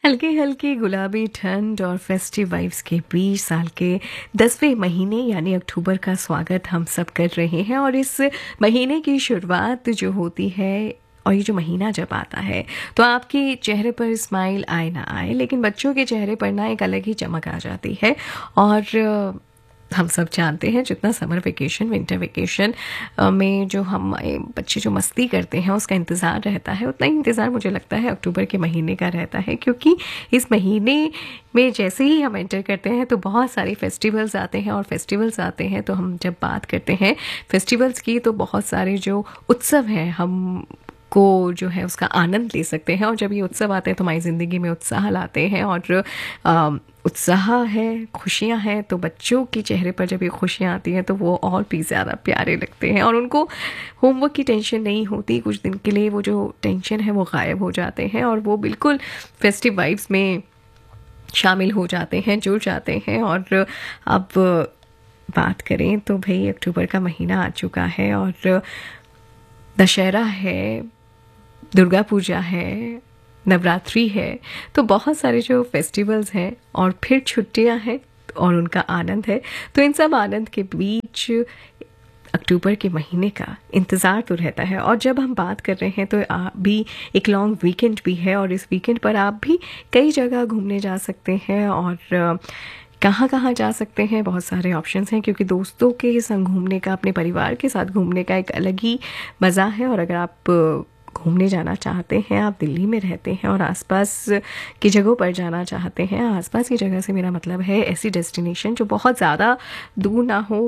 हल्की हल्की गुलाबी ठंड और फेस्टिव वाइब्स के बीच साल के 10वें महीने यानी अक्टूबर का स्वागत हम सब कर रहे हैं। और इस महीने की शुरुआत जो होती है और ये जो महीना जब आता है तो आपके चेहरे पर स्माइल आए ना आए, लेकिन बच्चों के चेहरे पर ना एक अलग ही चमक आ जाती है। और हम सब जानते हैं जितना समर वेकेशन विंटर वेकेशन में जो हम बच्चे जो मस्ती करते हैं उसका इंतज़ार रहता है, उतना ही इंतज़ार मुझे लगता है अक्टूबर के महीने का रहता है। क्योंकि इस महीने में जैसे ही हम एंटर करते हैं तो बहुत सारे फेस्टिवल्स आते हैं, और फेस्टिवल्स आते हैं तो हम जब बात करते हैं फेस्टिवल्स की तो बहुत सारे जो उत्सव हैं हम को जो है उसका आनंद ले सकते हैं। और जब ये उत्सव आते हैं तो हमारी ज़िंदगी में उत्साह लाते हैं, और उत्साह है, खुशियाँ हैं, तो बच्चों के चेहरे पर जब ये खुशियाँ आती हैं तो वो और भी ज़्यादा प्यारे लगते हैं। और उनको होमवर्क की टेंशन नहीं होती, कुछ दिन के लिए वो जो टेंशन है वो गायब हो जाते हैं और वो बिल्कुल फेस्टिव वाइब्स में शामिल हो जाते हैं, जुड़ जाते हैं। और अब बात करें तो भाई अक्टूबर का महीना आ चुका है और दशहरा है, दुर्गा पूजा है, नवरात्रि है, तो बहुत सारे जो फेस्टिवल्स हैं और फिर छुट्टियां हैं और उनका आनंद है। तो इन सब आनंद के बीच अक्टूबर के महीने का इंतज़ार तो रहता है। और जब हम बात कर रहे हैं तो भी एक लॉन्ग वीकेंड भी है, और इस वीकेंड पर आप भी कई जगह घूमने जा सकते हैं। और कहाँ कहाँ जा सकते हैं, बहुत सारे ऑप्शंस हैं, क्योंकि दोस्तों के संग घूमने का, अपने परिवार के साथ घूमने का एक अलग ही मज़ा है। और अगर आप घूमने जाना चाहते हैं, आप दिल्ली में रहते हैं और आसपास की जगहों पर जाना चाहते हैं, आसपास की जगह से मेरा मतलब है ऐसी डेस्टिनेशन जो बहुत ज़्यादा दूर ना हो,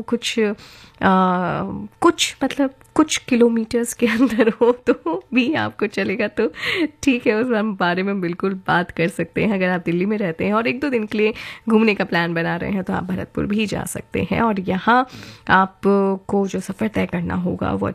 कुछ किलोमीटर्स के अंदर हो तो भी आपको चलेगा, तो ठीक है, उस बारे में बिल्कुल बात कर सकते हैं। अगर आप दिल्ली में रहते हैं और 1-2 दिन के लिए घूमने का प्लान बना रहे हैं तो आप भरतपुर भी जा सकते हैं। और यहाँ आपको जो सफ़र तय करना होगा वो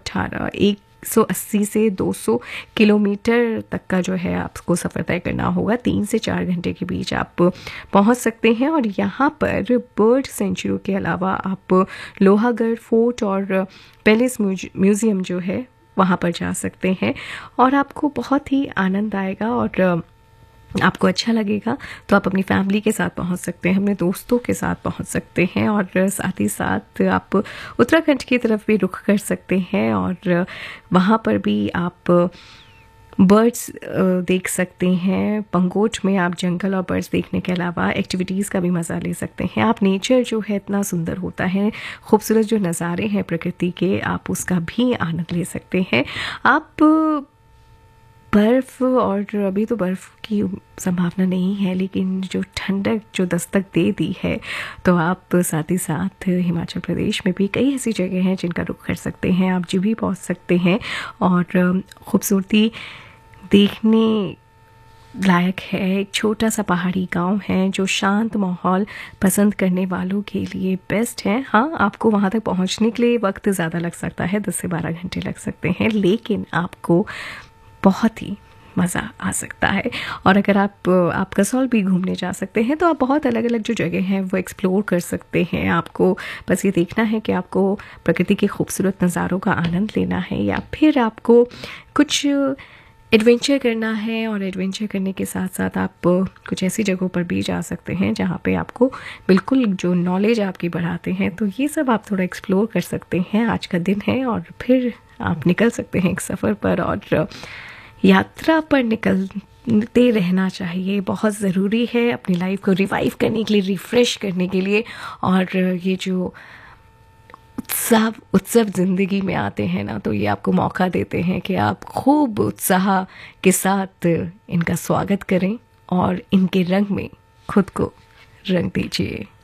180 से 200 किलोमीटर तक का जो है आपको सफ़र तय करना होगा। 3 से 4 घंटे के बीच आप पहुंच सकते हैं। और यहाँ पर बर्ड सेंचुरी के अलावा आप लोहागढ़ फोर्ट और पैलेस म्यूज़ियम जो है वहाँ पर जा सकते हैं, और आपको बहुत ही आनंद आएगा और आपको अच्छा लगेगा। तो आप अपनी फैमिली के साथ पहुंच सकते हैं, अपने दोस्तों के साथ पहुंच सकते हैं, और साथ ही साथ आप उत्तराखंड की तरफ भी रुख कर सकते हैं। और वहाँ पर भी आप बर्ड्स देख सकते हैं। पंगोट में आप जंगल और बर्ड्स देखने के अलावा एक्टिविटीज़ का भी मज़ा ले सकते हैं। आप नेचर जो है इतना सुंदर होता है, खूबसूरत जो नज़ारे हैं प्रकृति के, आप उसका भी आनंद ले सकते हैं। आप बर्फ़, और अभी तो बर्फ़ की संभावना नहीं है, लेकिन जो ठंडक जो दस्तक दे दी है, तो आप साथ ही साथ हिमाचल प्रदेश में भी कई ऐसी जगह हैं जिनका रुख कर सकते हैं। आप जी भी पहुंच सकते हैं और खूबसूरती देखने लायक है। एक छोटा सा पहाड़ी गांव है जो शांत माहौल पसंद करने वालों के लिए बेस्ट है। हाँ, आपको वहाँ तक पहुँचने के लिए वक्त ज़्यादा लग सकता है, 10 से 12 घंटे लग सकते हैं, लेकिन आपको बहुत ही मज़ा आ सकता है। और अगर आप कसौल भी घूमने जा सकते हैं, तो आप बहुत अलग अलग जो जगह हैं वो एक्सप्लोर कर सकते हैं। आपको बस ये देखना है कि आपको प्रकृति के खूबसूरत नज़ारों का आनंद लेना है, या फिर आपको कुछ एडवेंचर करना है। और एडवेंचर करने के साथ साथ आप कुछ ऐसी जगहों पर भी जा सकते हैं जहाँ पे आपको बिल्कुल जो नॉलेज आपकी बढ़ाते हैं। तो ये सब आप थोड़ा एक्सप्लोर कर सकते हैं। आज का दिन है और फिर आप निकल सकते हैं एक सफ़र पर, और यात्रा पर निकलते रहना चाहिए, बहुत ज़रूरी है अपनी लाइफ को रिवाइव करने के लिए, रिफ़्रेश करने के लिए। और ये जो उत्सव ज़िंदगी में आते हैं ना, तो ये आपको मौका देते हैं कि आप खूब उत्साह के साथ इनका स्वागत करें और इनके रंग में खुद को रंग दीजिए।